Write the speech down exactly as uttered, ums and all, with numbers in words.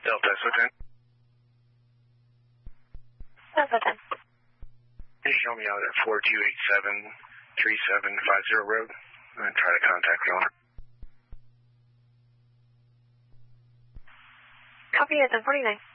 Delta S O ten. Delta ten. Can you show me out at four two eight seven three seven five zero road? I'm going to try to contact the owner. Copy at ten forty-nine.